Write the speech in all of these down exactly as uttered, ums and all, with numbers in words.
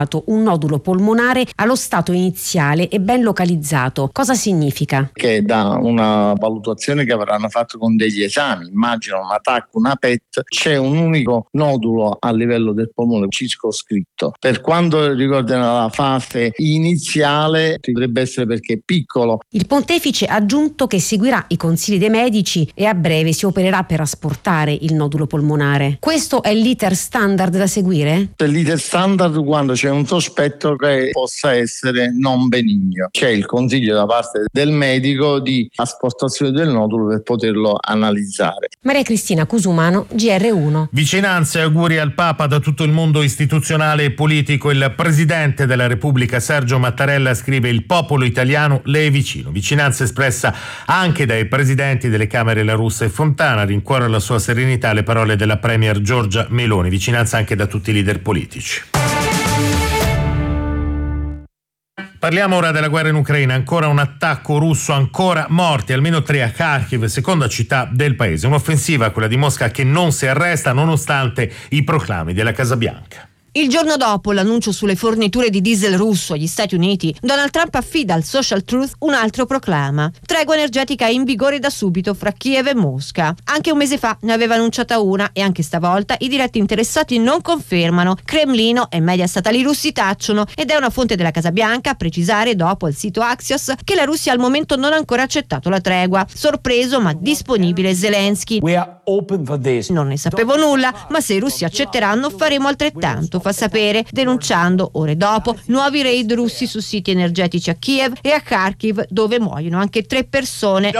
un nodulo polmonare allo stato iniziale e ben localizzato. Cosa significa? Che da una valutazione che avranno fatto con degli esami, immagino una T A C, una P E T, c'è un unico nodulo a livello del polmone circoscritto. Per quanto riguarda la fase iniziale dovrebbe essere perché è piccolo. Il pontefice ha aggiunto che seguirà i consigli dei medici e a breve si opererà per asportare il nodulo polmonare. Questo è l'iter standard da seguire? L'iter standard quando c'è un sospetto che possa essere non benigno. C'è il consiglio da parte del medico di asportazione del nodulo per poterlo analizzare. Maria Cristina Cusumano, G R uno. Vicinanze e auguri al Papa da tutto il mondo istituzionale e politico. Il Presidente della Repubblica Sergio Mattarella scrive: il popolo italiano le è vicino. Vicinanza espressa anche dai presidenti delle Camere La Russa e Fontana. Rincuora la sua serenità le parole della Premier Giorgia Meloni. Vicinanza anche da tutti i leader politici. Parliamo ora della guerra in Ucraina. Ancora un attacco russo, ancora morti, almeno tre a Kharkiv, seconda città del paese. Un'offensiva, quella di Mosca, che non si arresta nonostante i proclami della Casa Bianca. Il giorno dopo l'annuncio sulle forniture di diesel russo agli Stati Uniti, Donald Trump affida al Social Truth un altro proclama. Tregua energetica in vigore da subito fra Kiev e Mosca. Anche un mese fa ne aveva annunciata una e anche stavolta i diretti interessati non confermano. Cremlino e media statali russi tacciono ed è una fonte della Casa Bianca a precisare dopo al sito Axios che la Russia al momento non ha ancora accettato la tregua. Sorpreso ma disponibile Zelensky. Non ne sapevo nulla, ma se i russi accetteranno faremo altrettanto, fa sapere, denunciando ore dopo nuovi raid russi su siti energetici a Kiev e a Kharkiv, dove muoiono anche tre persone.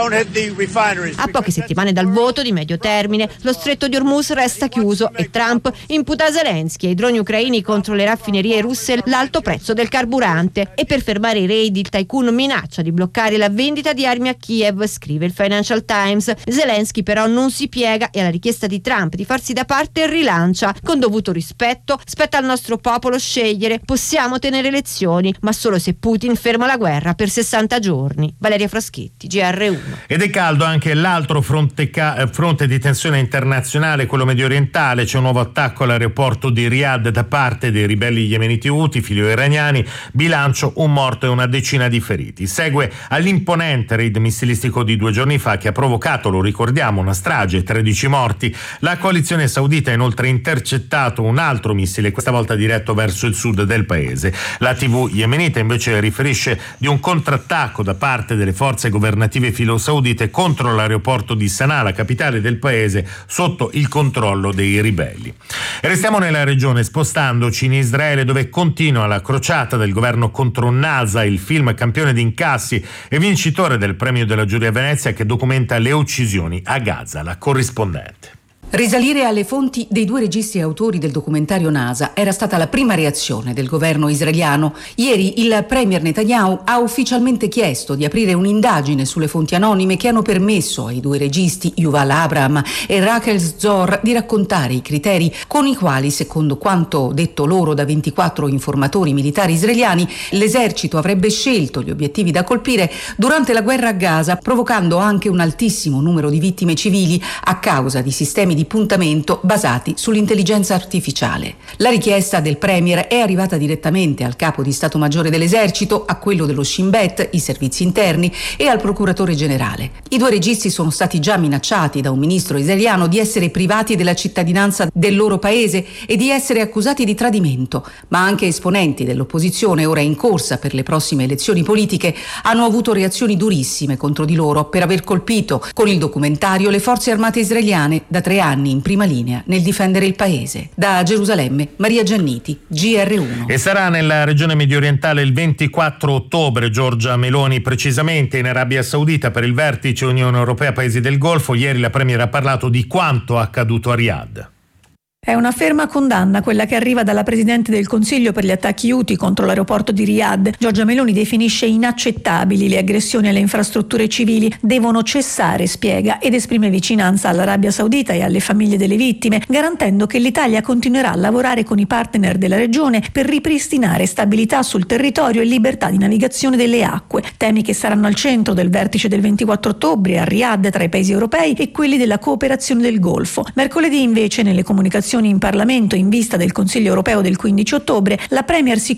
A poche settimane dal voto di medio termine, lo stretto di Hormuz resta chiuso e Trump imputa a Zelensky e ai droni ucraini contro le raffinerie russe l'alto prezzo del carburante. E per fermare i raid il tycoon minaccia di bloccare la vendita di armi a Kiev, scrive il Financial Times. Zelensky però non si piega e alla richiesta di Trump di farsi da parte rilancia: con dovuto rispetto, spetta al nostro popolo scegliere, possiamo tenere elezioni, ma solo se Putin ferma la guerra per sessanta giorni. Valeria Fraschetti, G R uno. Ed è caldo anche l'altro fronte, ca- fronte di tensione internazionale, quello medio orientale. C'è un nuovo attacco all'aeroporto di Riyadh da parte dei ribelli yemeniti Houthi, filo-iraniani, bilancio un morto e una decina di feriti. Segue all'imponente raid missilistico di due giorni fa che ha provocato, lo ricordiamo, una strage, tredici morti. La coalizione saudita ha inoltre intercettato un altro missile, questa volta diretto verso il sud del paese. La tivù yemenita invece riferisce di un contrattacco da parte delle forze governative filo-saudite contro l'aeroporto di Sana'a, la capitale del paese, sotto il controllo dei ribelli. E restiamo nella regione, spostandoci in Israele, dove continua la crociata del governo contro NASA, il film campione di incassi e vincitore del premio della giuria a Venezia che documenta le uccisioni a Gaza. La corrispondente. Risalire alle fonti dei due registi e autori del documentario NASA era stata la prima reazione del governo israeliano. Ieri il premier Netanyahu ha ufficialmente chiesto di aprire un'indagine sulle fonti anonime che hanno permesso ai due registi, Yuval Abraham e Rachel Zor, di raccontare i criteri con i quali, secondo quanto detto loro da ventiquattro informatori militari israeliani, l'esercito avrebbe scelto gli obiettivi da colpire durante la guerra a Gaza, provocando anche un altissimo numero di vittime civili a causa di sistemi di di puntamento basati sull'intelligenza artificiale. La richiesta del premier è arrivata direttamente al capo di Stato Maggiore dell'Esercito, a quello dello Shin Bet, i servizi interni, e al procuratore generale. I due registi sono stati già minacciati da un ministro israeliano di essere privati della cittadinanza del loro paese e di essere accusati di tradimento, ma anche esponenti dell'opposizione ora in corsa per le prossime elezioni politiche hanno avuto reazioni durissime contro di loro per aver colpito con il documentario le forze armate israeliane da tre anni in prima linea nel difendere il paese. Da Gerusalemme, Maria Gianniti, G R uno. E sarà nella regione mediorientale il ventiquattro ottobre Giorgia Meloni, precisamente in Arabia Saudita per il vertice Unione Europea Paesi del Golfo. Ieri la premier ha parlato di quanto accaduto a Riyadh. È una ferma condanna quella che arriva dalla Presidente del Consiglio per gli attacchi Houthi contro l'aeroporto di Riyadh. Giorgia Meloni definisce inaccettabili le aggressioni alle infrastrutture civili, devono cessare, spiega, ed esprime vicinanza all'Arabia Saudita e alle famiglie delle vittime, garantendo che l'Italia continuerà a lavorare con i partner della regione per ripristinare stabilità sul territorio e libertà di navigazione delle acque, temi che saranno al centro del vertice del ventiquattro ottobre a Riyadh tra i paesi europei e quelli della cooperazione del Golfo. Mercoledì invece, nelle comunicazioni in Parlamento in vista del Consiglio europeo del quindici ottobre, la Premier si